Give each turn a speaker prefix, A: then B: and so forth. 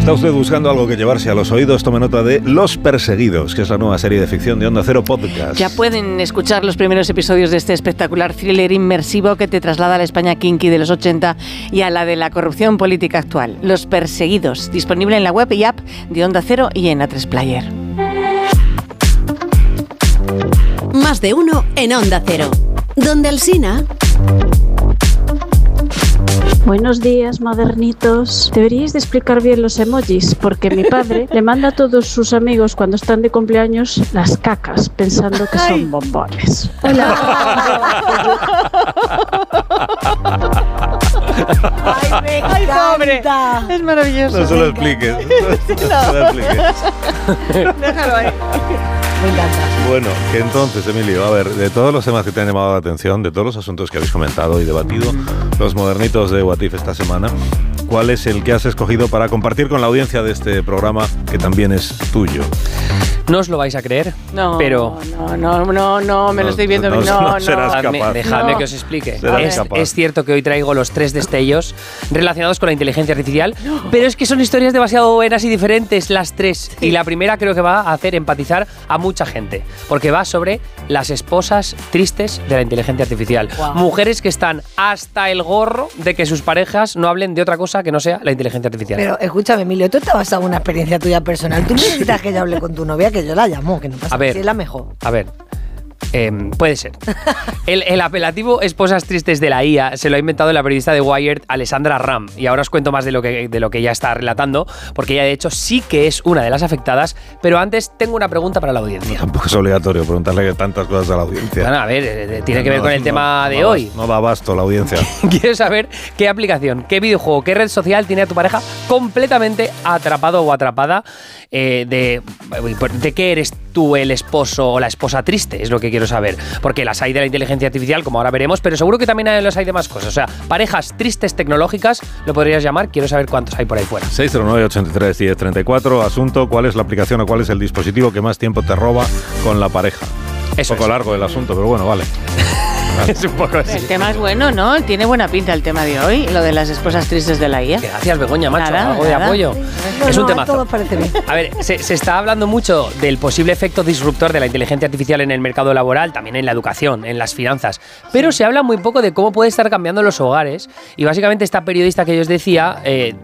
A: ¿Está usted buscando algo que llevarse a los oídos? Tome nota de Los Perseguidos, que es la nueva serie de ficción de Onda Cero Podcast.
B: Ya pueden escuchar los primeros episodios de este espectacular thriller inmersivo que te traslada a la España kinky de los 80 y a la de la corrupción política actual. Los Perseguidos, disponible en la web y app de Onda Cero y en A3 Player.
C: Más de uno en Onda Cero. Donde Alsina.
D: Buenos días, modernitos. Deberíais de explicar bien los emojis, porque mi padre le manda a todos sus amigos cuando están de cumpleaños las cacas, pensando que son bombones. Hola.
B: ¡Ay, pobre! Es maravilloso.
A: No se lo expliques.
B: Déjalo ahí.
E: Me encanta.
A: Bueno, que entonces, Emilio, a ver, de todos los temas que te han llamado la atención, de todos los asuntos que habéis comentado y debatido, los modernitos de What If esta semana, ¿cuál es el que has escogido para compartir con la audiencia de este programa, que también es tuyo?
F: No os lo vais a creer,
B: No,
F: pero...
B: No, me lo estoy viendo. No
A: serás capaz.
F: Dejadme
B: No.
F: que os explique.
A: Serás capaz.
F: Es cierto que hoy traigo los 3 destellos relacionados con la inteligencia artificial, pero es que son historias demasiado buenas y diferentes las 3. Sí. Y la primera creo que va a hacer empatizar a mucha gente, porque va sobre las esposas tristes de la inteligencia artificial.
B: Wow.
F: Mujeres que están hasta el gorro de que sus parejas no hablen de otra cosa que no sea la inteligencia artificial.
E: Pero escúchame, Emilio, tú te vas a una experiencia tuya personal. Tú necesitas que yo hable con tu novia, que yo la llamo, que no pasa nada. Si es la mejor.
F: A ver. Puede ser. El apelativo esposas tristes de la IA se lo ha inventado la periodista de Wired, Alessandra Ram, y ahora os cuento más de lo que ella está relatando, porque ella de hecho sí que es una de las afectadas, pero antes tengo una pregunta para la audiencia.
A: Tampoco es obligatorio preguntarle tantas cosas a la audiencia.
F: Bueno, a ver, tiene que ver con el tema de hoy.
A: No da abasto la audiencia.
F: Quiero saber qué aplicación, qué videojuego, qué red social tiene a tu pareja completamente atrapado o atrapada de qué eres tú el esposo o la esposa triste, es lo que quiero saber, porque las hay de la inteligencia artificial, como ahora veremos, pero seguro que también los hay de más cosas. O sea, parejas tristes tecnológicas, lo podrías llamar. Quiero saber cuántos hay por ahí fuera.
A: 609-83-1034, asunto, ¿cuál es la aplicación o cuál es el dispositivo que más tiempo te roba con la pareja?
F: Eso
A: un poco largo el asunto, pero bueno, vale.
F: Es un poco así.
B: El tema es bueno, ¿no? Tiene buena pinta el tema de hoy, lo de las esposas tristes de la IA.
F: Gracias, Begoña, macho.
B: Nada,
F: Algo de apoyo.
E: No,
F: es un
E: no,
F: temazo.
E: todo parece bien.
F: A ver, se está hablando mucho del posible efecto disruptor de la inteligencia artificial en el mercado laboral, también en la educación, en las finanzas, pero se habla muy poco de cómo puede estar cambiando los hogares, y básicamente esta periodista que yo os decía